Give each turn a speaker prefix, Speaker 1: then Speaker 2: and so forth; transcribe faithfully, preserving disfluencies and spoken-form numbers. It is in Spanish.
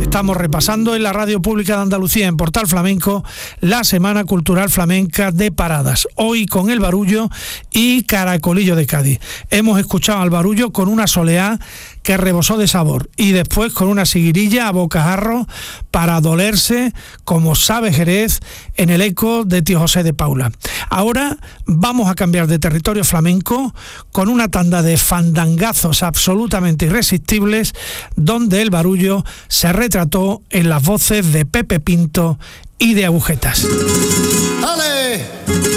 Speaker 1: Estamos repasando en la Radio Pública de Andalucía, en Portal Flamenco, la Semana Cultural Flamenca de Paradas. Hoy con el Barullo y Caracolillo de Cádiz. Hemos escuchado al Barullo con una soleá que rebosó de sabor y después con una seguirilla a bocajarro para dolerse, como sabe Jerez, en el eco de Tío José de Paula. Ahora vamos a cambiar de territorio flamenco con una tanda de fandangazos absolutamente irresistibles, donde el Barullo se retrató en las voces de Pepe Pinto y de Agujetas.
Speaker 2: ¡Ale!